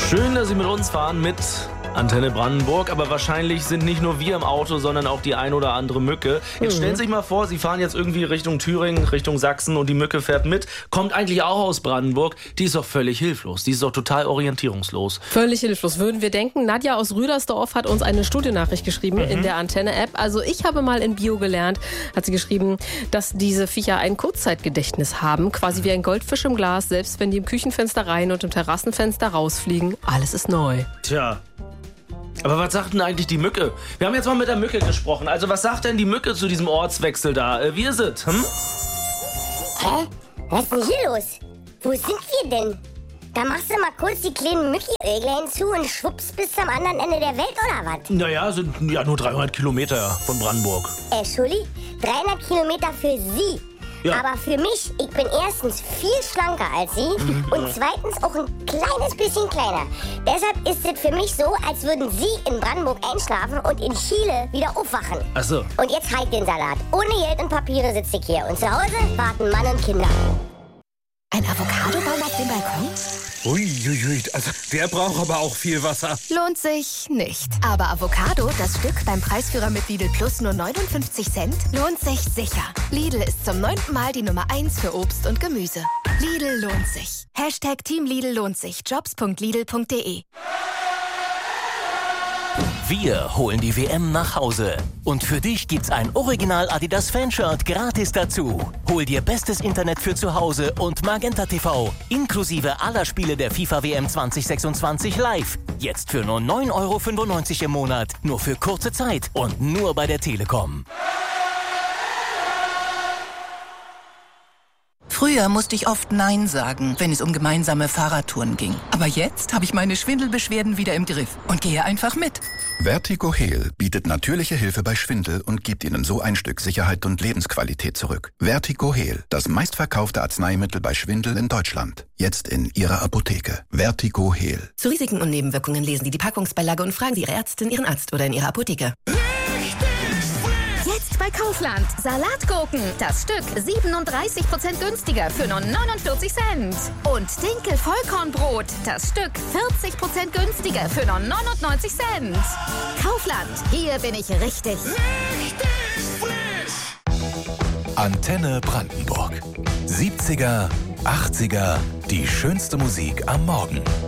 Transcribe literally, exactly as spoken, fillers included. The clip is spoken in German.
Schön, dass Sie mit uns fahren mit Antenne Brandenburg, aber wahrscheinlich sind nicht nur wir im Auto, sondern auch die ein oder andere Mücke. Jetzt Mhm. stellen Sie sich mal vor, Sie fahren jetzt irgendwie Richtung Thüringen, Richtung Sachsen und die Mücke fährt mit, kommt eigentlich auch aus Brandenburg. Die ist doch völlig hilflos, die ist doch total orientierungslos. Völlig hilflos, würden wir denken. Nadja aus Rüdersdorf hat uns eine Studiennachricht geschrieben Mhm. in der Antenne-App. Also ich habe mal in Bio gelernt, hat sie geschrieben, dass diese Viecher ein Kurzzeitgedächtnis haben, quasi wie ein Goldfisch im Glas, selbst wenn die im Küchenfenster rein und im Terrassenfenster rausfliegen. Alles ist neu. Tja. Aber was sagt denn eigentlich die Mücke? Wir haben jetzt mal mit der Mücke gesprochen. Also was sagt denn die Mücke zu diesem Ortswechsel da? Äh, wie ist es? Hm? Hä? Was ist denn hier los? Wo sind wir denn? Da machst du mal kurz die kleinen Mücki-Äuglein hinzu und schwupps bis am anderen Ende der Welt, oder was? Naja, sind ja nur dreihundert Kilometer von Brandenburg. Äh, Schulli, dreihundert Kilometer für Sie. Ja. Aber für mich, ich bin erstens viel schlanker als Sie und zweitens auch ein kleines bisschen kleiner. Deshalb ist es für mich so, als würden Sie in Brandenburg einschlafen und in Chile wieder aufwachen. Ach so. Und jetzt halt den Salat. Ohne Geld und Papiere sitze ich hier. Und zu Hause warten Mann und Kinder. Ein Avocadobaum auf dem Balkon? Uiuiui, also der braucht aber auch viel Wasser. Lohnt sich nicht. Aber Avocado, das Stück beim Preisführer mit Lidl Plus nur neunundfünfzig Cent, lohnt sich sicher. Lidl ist zum neunten Mal die Nummer eins für Obst und Gemüse. Lidl lohnt sich. Hashtag Team Lidl lohnt sich. jobs punkt lidl punkt de. Wir holen die W M nach Hause. Und für dich gibt's ein Original Adidas Fanshirt gratis dazu. Hol dir bestes Internet für zu Hause und Magenta T V. Inklusive aller Spiele der FIFA W M zwanzig sechsundzwanzig live. Jetzt für nur neun Euro fünfundneunzig im Monat. Nur für kurze Zeit und nur bei der Telekom. Früher musste ich oft Nein sagen, wenn es um gemeinsame Fahrradtouren ging. Aber jetzt habe ich meine Schwindelbeschwerden wieder im Griff und gehe einfach mit. Vertigo Heal bietet natürliche Hilfe bei Schwindel und gibt Ihnen so ein Stück Sicherheit und Lebensqualität zurück. Vertigo Heal, das meistverkaufte Arzneimittel bei Schwindel in Deutschland. Jetzt in Ihrer Apotheke. Vertigo Heal. Zu Risiken und Nebenwirkungen lesen Sie die Packungsbeilage und fragen Sie Ihre Ärztin, Ihren Arzt oder in Ihrer Apotheke. Jetzt bei Kaufland. Salatgurken. Das Stück siebenunddreißig Prozent günstiger für nur neunundvierzig Cent. Und Dinkel Vollkornbrot. Das Stück vierzig Prozent günstiger für nur neunundneunzig Cent. Kaufland. Hier bin ich richtig. Richtig frisch. Antenne Brandenburg. siebziger, achtziger, die schönste Musik am Morgen.